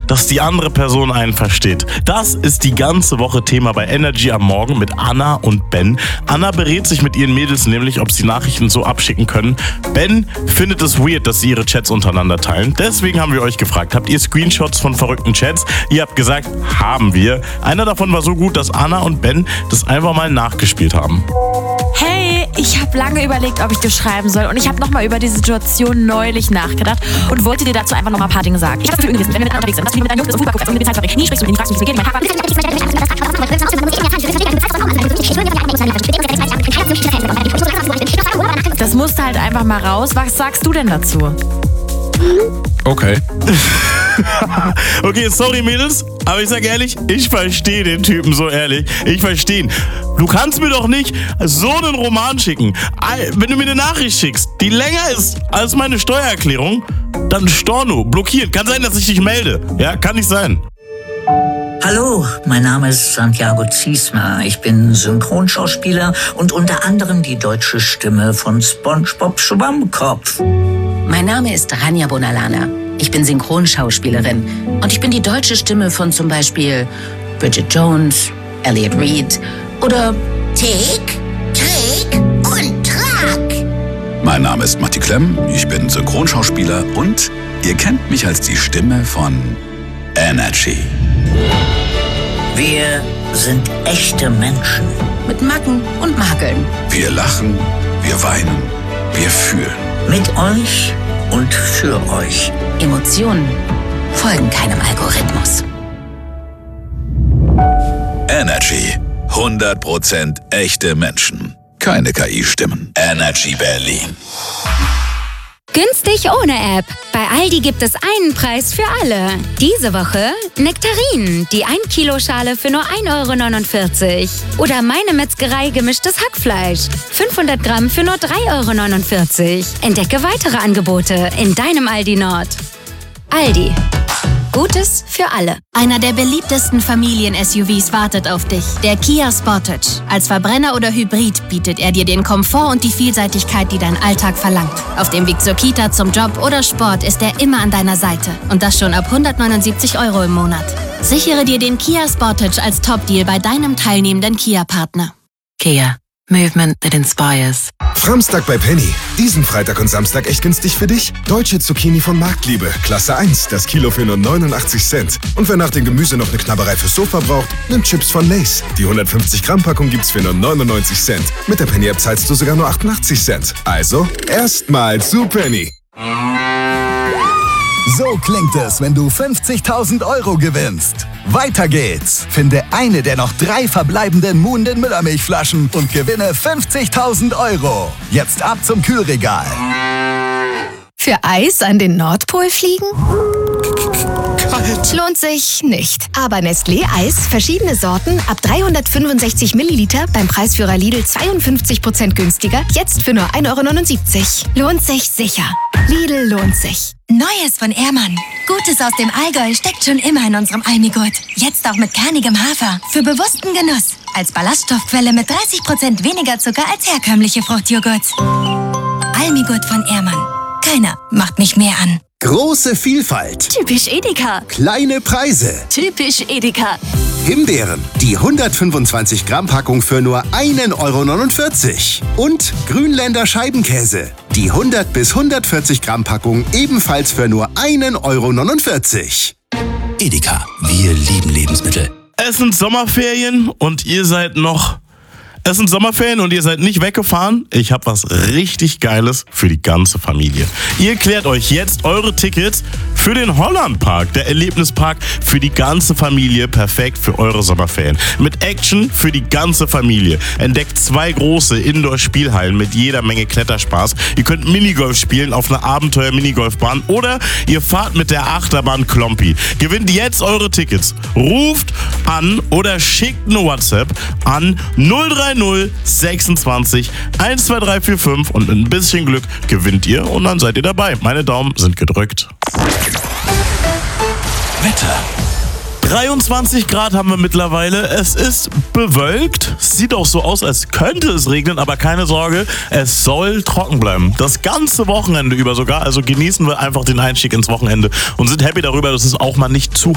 dass die andere Person einen versteht. Das ist die ganze Woche Thema bei Energy am Morgen mit Anna und Ben. Anna berät sich mit ihren Mädels nämlich, ob sie Nachrichten so abschicken können. Ben findet es weird, dass sie ihre Chats untereinander teilen. Deswegen haben wir euch gefragt, habt ihr Screenshots von verrückten Chats? Ihr habt gesagt, haben wir. Einer davon war so gut, dass Anna und Ben das einfach mal nachgespielt haben. Hey, ich habe lange überlegt, ob ich dir schreiben soll. Und ich habe nochmal über die Situation neulich nachgedacht und wollte dir dazu einfach nochmal ein paar Dinge sagen. Ich habe das Gefühl gewesen, wenn wir miteinander unterwegs sind, dass du mit deinen Jungs so Fußball guckst und mit den Zeit nie sprichst du mit denen, fragst du mich, wie geht mein Das musste halt einfach mal raus. Was sagst du denn dazu? Okay. Okay, sorry Mädels, aber ich sag ehrlich, ich verstehe den Typen so ehrlich. Ich verstehe ihn. Du kannst mir doch nicht so einen Roman schicken. Wenn du mir eine Nachricht schickst, die länger ist als meine Steuererklärung, dann Storno, blockieren. Kann sein, dass ich dich melde. Ja, kann nicht sein. Hallo, mein Name ist Santiago Ziesmer. Ich bin Synchronschauspieler und unter anderem die deutsche Stimme von SpongeBob Schwammkopf. Mein Name ist Rania Bonalana. Ich bin Synchronschauspielerin und ich bin die deutsche Stimme von zum Beispiel Bridget Jones, Elliot Reed oder Tick, Trick und Track. Mein Name ist Matti Klemm, ich bin Synchronschauspieler und ihr kennt mich als die Stimme von Energy. Wir sind echte Menschen. mit Macken und Makeln. Wir lachen, wir weinen, wir fühlen. Mit euch und für euch. Emotionen folgen keinem Algorithmus. Energy. 100% echte Menschen. Keine KI-Stimmen. Energy Berlin. Günstig ohne App. Bei Aldi gibt es einen Preis für alle. Diese Woche Nektarinen, die 1 Kilo Schale für nur 1,49 €. Oder Meine Metzgerei gemischtes Hackfleisch. 500 Gramm für nur 3,49 €. Entdecke weitere Angebote in deinem Aldi Nord. Aldi. Gutes für alle. Einer der beliebtesten Familien-SUVs wartet auf dich. Der Kia Sportage. Als Verbrenner oder Hybrid bietet er dir den Komfort und die Vielseitigkeit, die dein Alltag verlangt. Auf dem Weg zur Kita, zum Job oder Sport ist er immer an deiner Seite. Und das schon ab 179 € im Monat. Sichere dir den Kia Sportage als Top-Deal bei deinem teilnehmenden Kia-Partner. Kia. Movement that inspires. Framstag bei Penny. Diesen Freitag und Samstag echt günstig für dich. Deutsche Zucchini von Marktliebe. Klasse 1. Das Kilo für nur 89 Cent. Und wer nach dem Gemüse noch eine Knabberei fürs Sofa braucht, nimmt Chips von Lay's. Die 150 Gramm Packung gibt's für nur 99 Cent. Mit der Penny-App zahlst du sogar nur 88 Cent. Also, erstmal zu Penny. So klingt es, wenn du 50.000 € gewinnst. Weiter geht's. Finde eine der noch 3 verbleibenden Muhnden Müllermilchflaschen und gewinne 50.000 €. Jetzt ab zum Kühlregal. Für Eis an den Nordpol fliegen? Kalt. Lohnt sich nicht. Aber Nestlé Eis, verschiedene Sorten, ab 365 Milliliter, beim Preisführer Lidl 52% günstiger, jetzt für nur 1,79 €. Lohnt sich sicher. Lidl lohnt sich. Neues von Ehrmann. Gutes aus dem Allgäu steckt schon immer in unserem Almigurt. Jetzt auch mit kernigem Hafer. Für bewussten Genuss. Als Ballaststoffquelle mit 30% weniger Zucker als herkömmliche Fruchtjoghurts. Almigurt von Ehrmann. Keiner macht mich mehr an. Große Vielfalt. Typisch Edeka. Kleine Preise. Typisch Edeka. Himbeeren. Die 125 Gramm Packung für nur 1,49 €. Und Grünländer Scheibenkäse. Die 100 bis 140 Gramm Packung ebenfalls für nur 1,49 €. Edeka. Wir lieben Lebensmittel. Es sind Sommerferien und ihr seid nicht weggefahren. Ich habe was richtig Geiles für die ganze Familie. Ihr klärt euch jetzt eure Tickets für den Hollandpark, der Erlebnispark für die ganze Familie, perfekt für eure Sommerferien. Mit Action für die ganze Familie. Entdeckt 2 große Indoor-Spielhallen mit jeder Menge Kletterspaß. Ihr könnt Minigolf spielen auf einer Abenteuer-Minigolfbahn oder ihr fahrt mit der Achterbahn Klompi. Gewinnt jetzt eure Tickets. Ruft an oder schickt eine WhatsApp an 030 26 12345 und mit ein bisschen Glück gewinnt ihr und dann seid ihr dabei. Meine Daumen sind gedrückt. Wetter. 23 Grad haben wir mittlerweile. Es ist bewölkt. Sieht auch so aus, als könnte es regnen, aber keine Sorge, es soll trocken bleiben. Das ganze Wochenende über sogar. Also genießen wir einfach den Einstieg ins Wochenende und sind happy darüber, dass es auch mal nicht zu